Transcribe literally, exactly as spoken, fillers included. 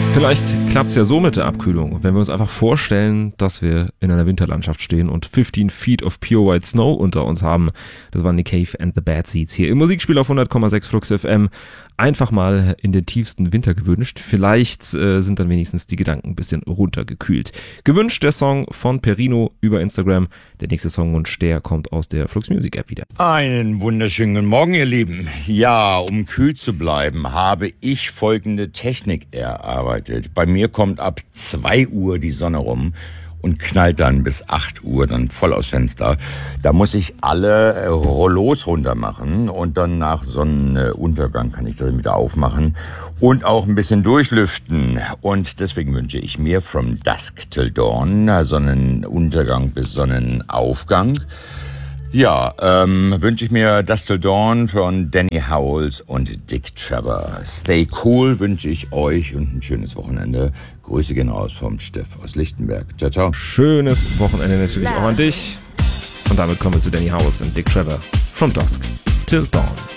Vielleicht klappt es ja so mit der Abkühlung, wenn wir uns einfach vorstellen, dass wir in einer Winterlandschaft stehen und fifteen Feet of Pure White Snow unter uns haben. Das waren Nick Cave and the Bad Seeds hier im Musikspiel auf hundert Komma sechs Flux F M. Einfach mal in den tiefsten Winter gewünscht. Vielleicht äh, sind dann wenigstens die Gedanken ein bisschen runtergekühlt. Gewünscht der Song von Perino über Instagram. Der nächste Songwunsch, der kommt aus der Flux Music App wieder. Einen wunderschönen guten Morgen, ihr Lieben. Ja, um kühl zu bleiben, habe ich folgende Technik erarbeitet. Bei mir kommt ab zwei Uhr die Sonne rum und knallt dann bis acht Uhr dann voll aufs Fenster. Da muss ich alle Rollos runter machen und dann nach Sonnenuntergang kann ich das wieder aufmachen und auch ein bisschen durchlüften. Und deswegen wünsche ich mir From Dusk Till Dawn, Sonnenuntergang bis Sonnenaufgang. Ja, ähm, wünsche ich mir Dusk Till Dawn von Danny Howells und Dick Trevor. Stay cool wünsche ich euch und ein schönes Wochenende. Grüße gehen raus vom Steff aus Lichtenberg. Ciao, ciao. Schönes Wochenende natürlich auch an dich. Und damit kommen wir zu Danny Howells und Dick Trevor. From Dusk Till Dawn.